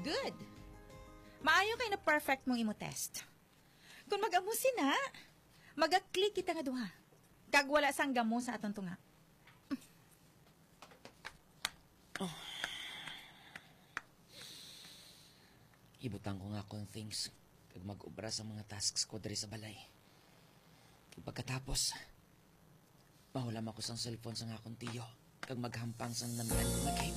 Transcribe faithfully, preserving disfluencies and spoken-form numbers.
Good. Maayo kay na perfect mong imo test. Kung mag-amusin na, mag-click kita nga duha. Kag wala sang gamo sa aton tunga. Oh. Ibutang ko nga akong things kag mag-ubra sa mga tasks ko diri sa balay. Kag pagkatapos, mahulam ako sang cellphone sa nga akong tiyo kag maghampang sa namihan ko nga game.